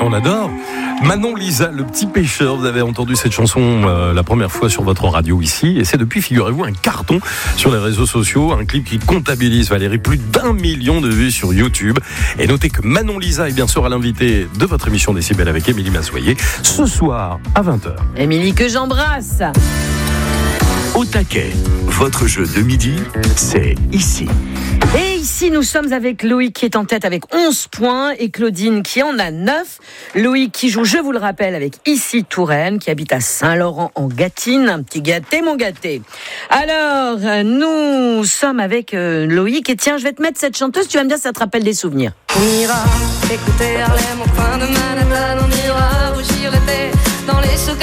on adore. Manon Lisa, le petit pêcheur, vous avez entendu cette chanson la première fois sur votre radio ici, et c'est depuis, figurez-vous, un carton sur les réseaux sociaux, un clip qui comptabilise, Valérie, plus d'1 million de vues sur YouTube. Et notez que Manon Lisa est bien sûr à l'invité de votre émission Décibel avec Émilie Massoyer, ce soir à 20h. Émilie que j'embrasse. Au taquet, votre jeu de midi, c'est ici. Et ici, nous sommes avec Loïc qui est en tête avec 11 points et Claudine qui en a 9. Loïc qui joue, je vous le rappelle, avec Ici Touraine, qui habite à Saint-Laurent-en-Gâtine. Un petit gâté, mon gâté. Alors, nous sommes avec Loïc et tiens, je vais te mettre cette chanteuse, tu vas me dire si ça te rappelle des souvenirs. On ira écouter Harlem au coin de Manhattan, on ira rougir l'été dans les souks.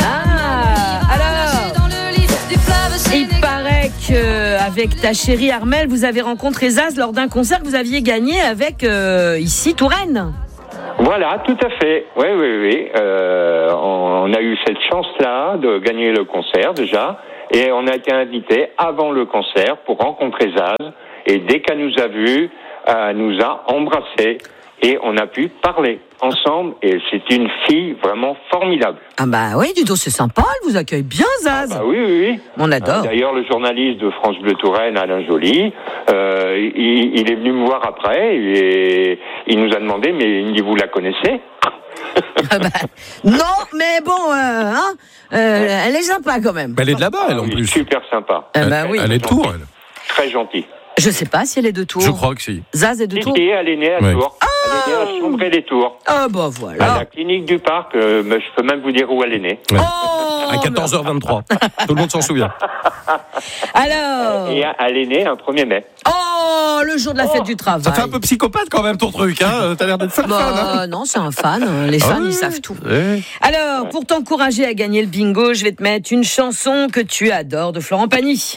Il paraît qu'avec ta chérie Armelle, vous avez rencontré Zaz lors d'un concert que vous aviez gagné avec Ici Touraine. Voilà, tout à fait. Oui. On a eu cette chance-là de gagner le concert déjà, et on a été invité avant le concert pour rencontrer Zaz. Et dès qu'elle nous a vus, elle nous a embrassés et on a pu parler ensemble. Et c'est une fille vraiment formidable. Ah bah oui, du dos, c'est sympa, elle vous accueille bien, Zaz. Ah bah oui. On adore. D'ailleurs, le journaliste de France Bleu Touraine, Alain Joly, il est venu me voir après et il nous a demandé, mais il me dit, vous la connaissez ? Non, mais bon, elle est sympa quand même. Elle est de là-bas, elle, en plus. Super sympa. Oui. Elle est de Tours, elle. Très gentille. Je sais pas si elle est de Tours. Je crois que si. Zaz est de Tours. Elle est née à Tours. Elle est née à Chambray-les-Tours. Ah bah voilà. À la clinique du parc, mais je peux même vous dire où elle est née. Ouais. À 14h23. Tout le monde s'en souvient. Alors. Et elle est née un 1er mai. Oh, le jour de la fête du travail. Ça fait un peu psychopathe quand même ton truc, hein. T'as l'air d'être fan. Non, c'est un fan. Les fans, ils savent tout. Ouais. Alors, pour t'encourager à gagner le bingo, je vais te mettre une chanson que tu adores de Florent Pagny.